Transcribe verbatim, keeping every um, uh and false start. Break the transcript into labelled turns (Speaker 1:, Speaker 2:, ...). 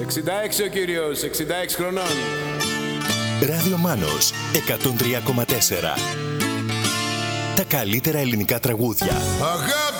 Speaker 1: εξήντα έξι ο κύριος, εξήντα έξι χρονών.
Speaker 2: Ράδιο Μάνος εκατόν τρία κόμμα τέσσερα. Τα καλύτερα ελληνικά τραγούδια.
Speaker 3: Αγάπη!